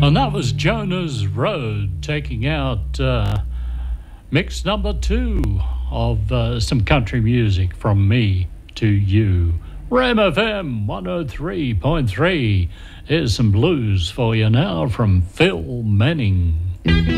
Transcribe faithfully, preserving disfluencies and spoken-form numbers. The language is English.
And that was Jonah's Road, taking out uh, mix number two of uh, some country music from me to you. Ram F M one oh three point three. Here's some blues for you now from Phil Manning.